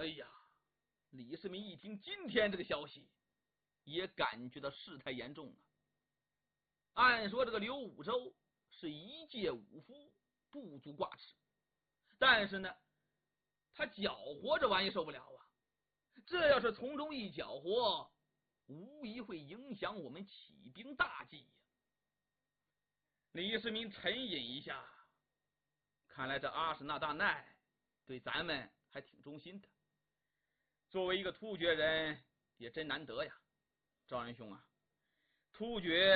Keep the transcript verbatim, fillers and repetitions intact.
哎呀，李世民一听今天这个消息，也感觉到事态严重了。按说这个刘武周是一介武夫，不足挂齿，但是呢，他搅和这玩意受不了啊！这要是从中一搅和，无疑会影响我们起兵大计呀。李世民沉吟一下，看来这阿史那大奈对咱们还挺忠心的。作为一个突厥人，也真难得呀。赵仁兄啊，突厥